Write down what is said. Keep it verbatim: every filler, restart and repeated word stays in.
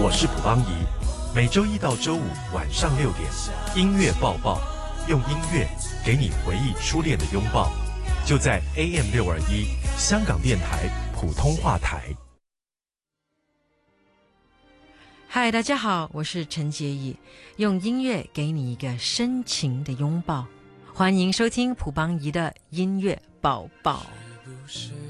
我是卜邦仪，每周一到周五晚上六点，音乐抱抱，用音乐给你回忆初恋的拥抱，就在 A M 六二一香港电台普通话台。 嗨，大家好，我是陈洁仪，用音乐给你一个深情的拥抱，欢迎收听卜邦仪的音乐抱抱。